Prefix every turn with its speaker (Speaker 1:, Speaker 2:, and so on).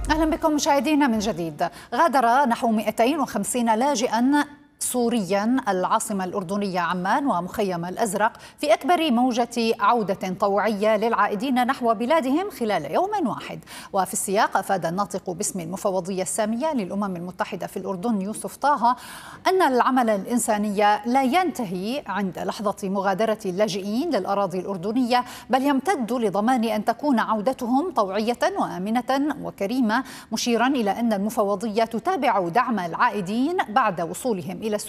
Speaker 1: أهلا بكم مشاهدينا من جديد. غادر نحو 250 لاجئا سوريا العاصمة الأردنية عمان ومخيم الأزرق في أكبر موجة عودة طوعية للعائدين نحو بلادهم خلال يوم واحد. وفي السياق أفاد الناطق باسم المفوضية السامية للأمم المتحدة في الأردن يوسف طه أن العمل الإنساني لا ينتهي عند لحظة مغادرة اللاجئين للأراضي الأردنية، بل يمتد لضمان أن تكون عودتهم طوعية وآمنة وكريمة، مشيرا إلى أن المفوضية تتابع دعم العائدين بعد وصولهم إلى